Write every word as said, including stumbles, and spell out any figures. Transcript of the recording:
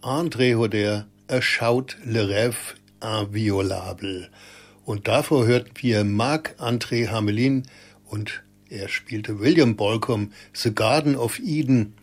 André Hodder, er schaut le rêve inviolable. Und davor hörten wir Marc-André Hamelin und er spielte William Bolcom, The Garden of Eden,